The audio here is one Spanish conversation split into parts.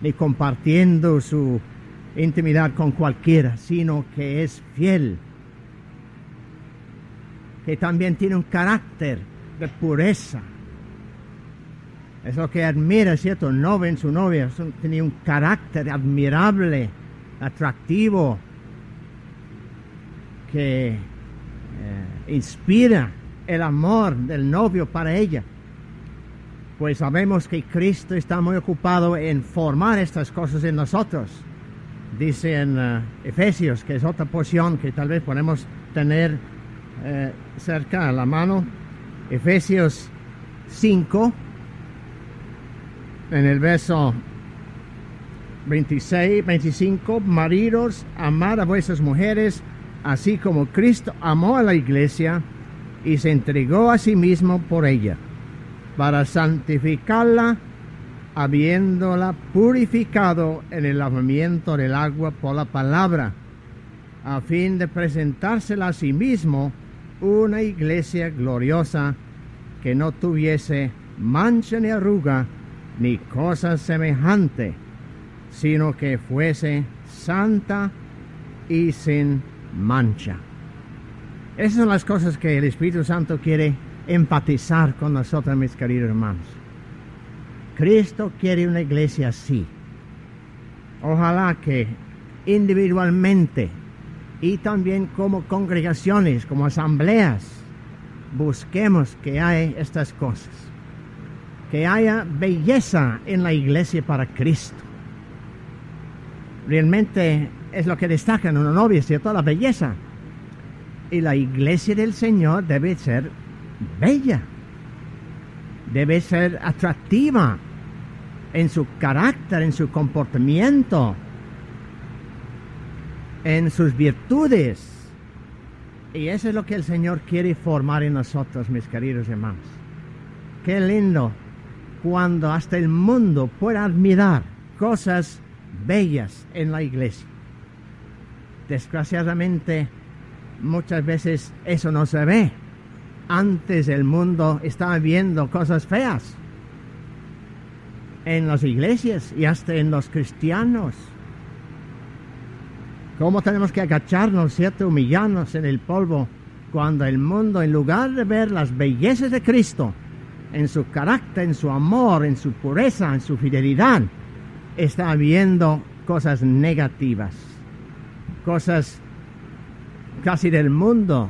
ni compartiendo su intimidad con cualquiera, sino que es fiel, que también tiene un carácter de pureza. Es lo que admira, ¿cierto? El novio en su novia tenía un carácter admirable, atractivo, que inspira el amor del novio para ella. Pues sabemos que Cristo está muy ocupado en formar estas cosas en nosotros. Dice en Efesios, que es otra porción que tal vez podemos tener cerca a la mano, Efesios 5, en el verso 25, maridos, amad a vuestras mujeres, así como Cristo amó a la iglesia y se entregó a sí mismo por ella, para santificarla, habiéndola purificado en el lavamiento del agua por la palabra, a fin de presentársela a sí mismo una iglesia gloriosa, que no tuviese mancha ni arruga, ni cosa semejante, sino que fuese santa y sin mancha. Esas son las cosas que el Espíritu Santo quiere empatizar con nosotros, mis queridos hermanos. Cristo quiere una iglesia así. Ojalá que individualmente y también como congregaciones, como asambleas, busquemos que haya estas cosas, que haya belleza en la iglesia para Cristo. Realmente es lo que destaca en una novia, ¿cierto? La belleza. Y la iglesia del Señor debe ser bella, debe ser atractiva en su carácter, en su comportamiento, en sus virtudes. Y eso es lo que el Señor quiere formar en nosotros, mis queridos hermanos. Qué lindo cuando hasta el mundo pueda admirar cosas bellas en la iglesia. Desgraciadamente, muchas veces eso no se ve. Antes el mundo estaba viendo cosas feas en las iglesias y hasta en los cristianos. ¿Cómo tenemos que agacharnos, cierto? Humillarnos en el polvo, cuando el mundo, en lugar de ver las bellezas de Cristo, en su carácter, en su amor, en su pureza, en su fidelidad, está viendo cosas negativas, cosas casi del mundo,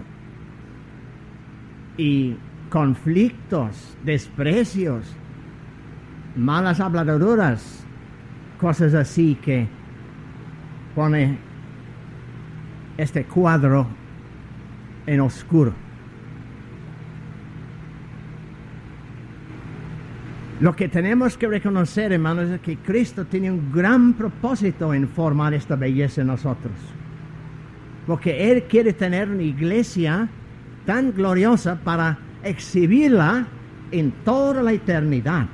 y conflictos, desprecios, malas habladuras, cosas así que pone este cuadro en oscuro. Lo que tenemos que reconocer, hermanos, es que Cristo tiene un gran propósito en formar esta belleza en nosotros, porque Él quiere tener una iglesia tan gloriosa para exhibirla en toda la eternidad.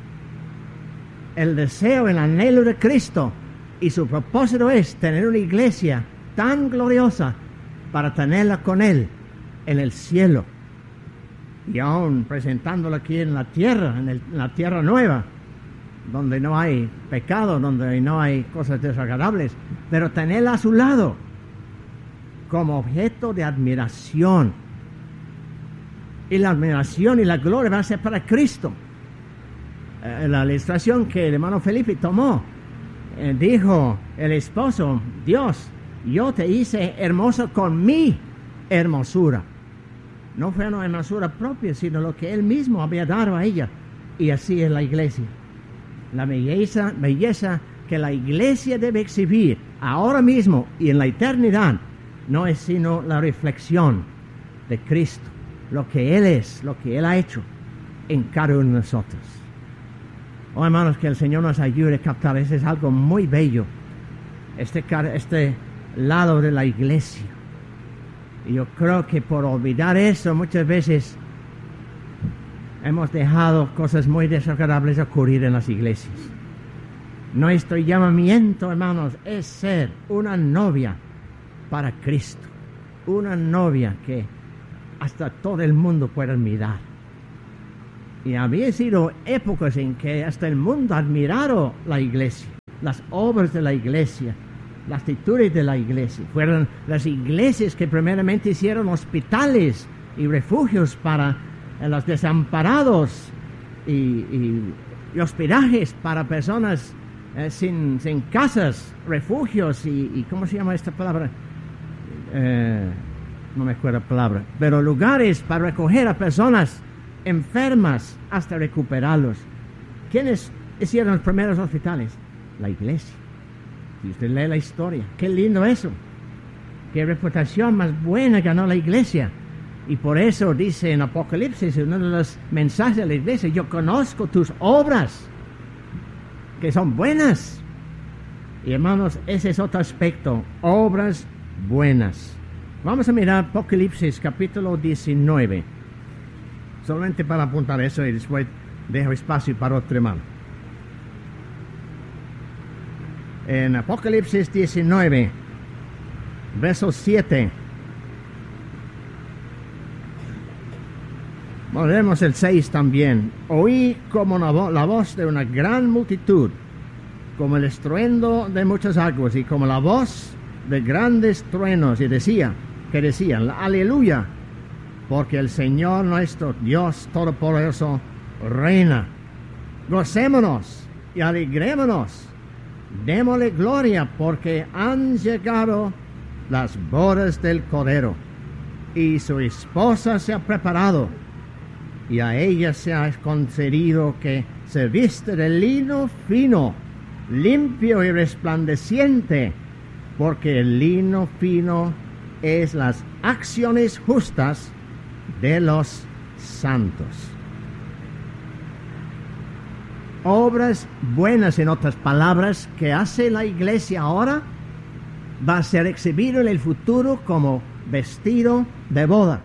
El deseo, el anhelo de Cristo y su propósito es tener una iglesia tan gloriosa para tenerla con Él en el cielo, y aún presentándola aquí en la tierra, en la tierra nueva, donde no hay pecado, donde no hay cosas desagradables, pero tenerla a su lado como objeto de admiración. Y la admiración y la gloria va a ser para Cristo. La ilustración que el hermano Felipe tomó, dijo el esposo: Dios, yo te hice hermoso con mi hermosura. No fue una hermosura propia, sino lo que Él mismo había dado a ella. Y así es la iglesia. La belleza que la iglesia debe exhibir ahora mismo y en la eternidad no es sino la reflexión de Cristo, lo que Él es, lo que Él ha hecho en cada uno de nosotros. Oh, hermanos, que el Señor nos ayude a captar. Ese es algo muy bello, este lado de la iglesia. Y yo creo que por olvidar eso muchas veces hemos dejado cosas muy desagradables ocurrir en las iglesias. Nuestro llamamiento, hermanos, es ser una novia para Cristo, una novia que hasta todo el mundo pueda admirar. Y había sido épocas en que hasta el mundo ha admirado la iglesia, las obras de la iglesia, las actitudes de la iglesia. Fueron las iglesias que primeramente hicieron hospitales y refugios para los desamparados y hospedajes para personas sin casas, refugios y ¿cómo se llama esta palabra? No me acuerdo la palabra, pero lugares para recoger a personas enfermas hasta recuperarlos. ¿Quiénes hicieron los primeros hospitales? La iglesia. Si usted lee la historia, qué lindo eso. Qué reputación más buena ganó la iglesia. Y por eso dice en Apocalipsis, uno de los mensajes de la iglesia, yo conozco tus obras, que son buenas. Y hermanos, ese es otro aspecto, obras buenas. Vamos a mirar Apocalipsis capítulo 19. Solamente para apuntar eso y después dejo espacio para otro hermano. En Apocalipsis 19, verso 7. Volvemos el 6 también. Oí como la voz de una gran multitud, como el estruendo de muchas aguas y como la voz de grandes truenos, y decían, aleluya, porque el Señor nuestro Dios Todopoderoso reina. Gocémonos y alegrémonos, démosle gloria, porque han llegado las bodas del Cordero, y su esposa se ha preparado, y a ella se ha concedido que se viste de lino fino, limpio y resplandeciente, porque el lino fino es las acciones justas de los santos. Obras buenas, en otras palabras, que hace la iglesia ahora, va a ser exhibido en el futuro como vestido de boda.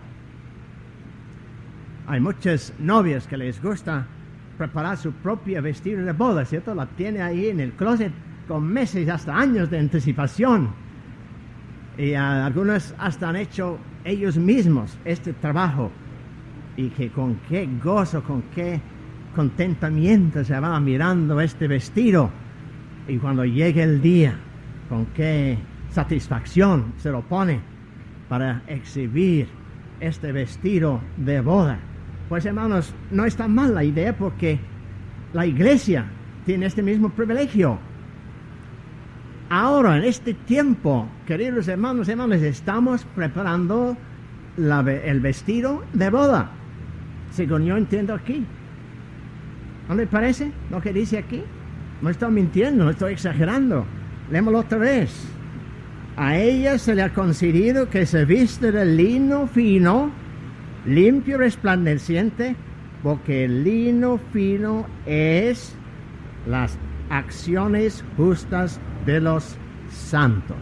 Hay muchas novias que les gusta preparar su propia vestido de boda, ¿cierto? La tiene ahí en el closet con meses, hasta años de anticipación. Y algunas hasta han hecho ellos mismos este trabajo. Y que con qué gozo, con qué contentamiento se va mirando este vestido. Y cuando llegue el día, con qué satisfacción se lo pone para exhibir este vestido de boda. Pues hermanos, no está mal la idea, porque la iglesia tiene este mismo privilegio. Ahora, en este tiempo, queridos hermanos, estamos preparando el vestido de boda, según yo entiendo aquí. ¿No le parece lo que dice aquí? No estoy mintiendo, no estoy exagerando. Lémoslo otra vez. A ella se le ha concedido que se viste de lino fino, limpio y resplandeciente, porque el lino fino es las acciones justas de los santos.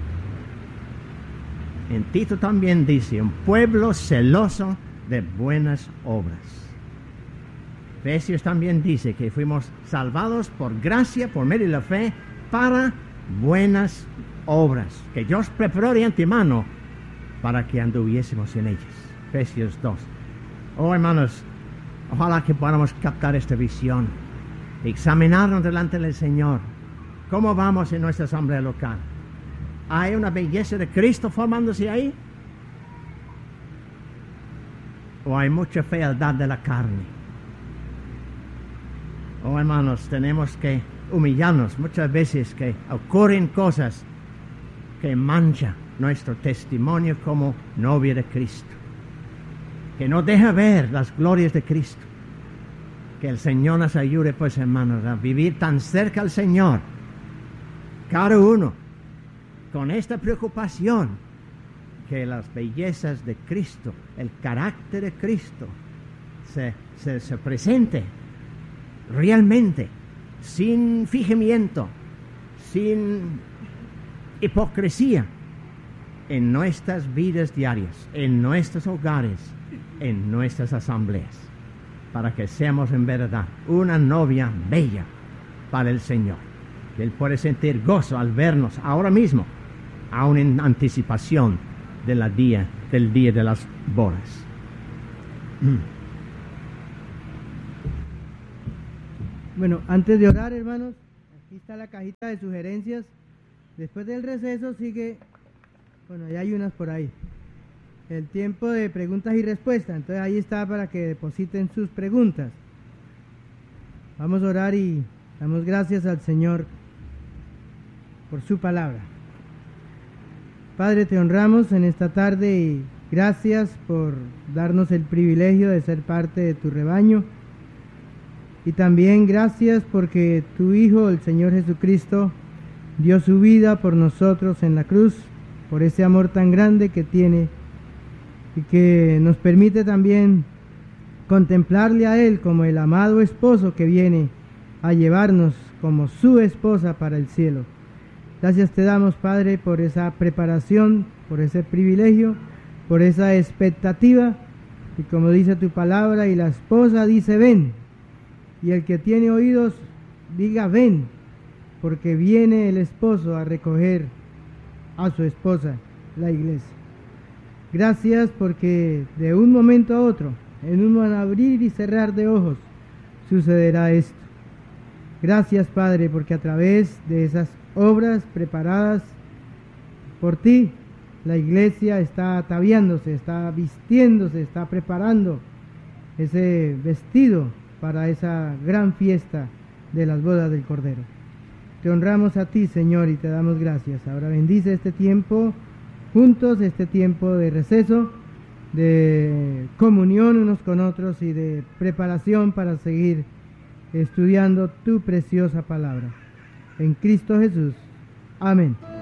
En Tito también dice, un pueblo celoso de buenas obras. Efesios también dice que fuimos salvados por gracia, por medio de la fe, para buenas obras, que Dios preparó de antemano para que anduviésemos en ellas. Efesios 2. Oh, hermanos, ojalá que podamos captar esta visión, examinarnos delante del Señor. ¿Cómo vamos en nuestra asamblea local? ¿Hay una belleza de Cristo formándose ahí? ¿O hay mucha fealdad de la carne? Oh, hermanos, tenemos que humillarnos muchas veces, que ocurren cosas que manchan nuestro testimonio como novia de Cristo, que no deja ver las glorias de Cristo. Que el Señor nos ayude, pues, hermanos, a vivir tan cerca al Señor, cada uno con esta preocupación, que las bellezas de Cristo, el carácter de Cristo se presente realmente, sin fingimiento, sin hipocresía, en nuestras vidas diarias, en nuestros hogares, en nuestras asambleas, para que seamos en verdad una novia bella para el Señor. Él puede sentir gozo al vernos ahora mismo, aún en anticipación del día de las bodas. Bueno, antes de orar, hermanos, aquí Aquí está la cajita de sugerencias. Después del receso sigue, bueno, ya hay unas por ahí, el tiempo de preguntas y respuestas. Entonces ahí está para que depositen sus preguntas. Vamos a orar y damos gracias al Señor por su palabra. Padre, te honramos en esta tarde y gracias por darnos el privilegio de ser parte de tu rebaño. Y también gracias porque tu Hijo, el Señor Jesucristo, dio su vida por nosotros en la cruz, por ese amor tan grande que tiene y que nos permite también contemplarle a Él como el amado esposo que viene a llevarnos como su esposa para el cielo. Gracias te damos, Padre, por esa preparación, por ese privilegio, por esa expectativa. Y como dice tu palabra, y la esposa dice ven, y el que tiene oídos diga ven, porque viene el esposo a recoger a su esposa, la iglesia. Gracias porque de un momento a otro, en un abrir y cerrar de ojos, sucederá esto. Gracias, Padre, porque a través de esas obras preparadas por ti, la iglesia está ataviándose, está vistiéndose, está preparando ese vestido para esa gran fiesta de las bodas del Cordero. Te honramos a ti, Señor, y te damos gracias. Ahora bendice este tiempo juntos, este tiempo de receso, de comunión unos con otros y de preparación para seguir estudiando tu preciosa palabra. En Cristo Jesús. Amén.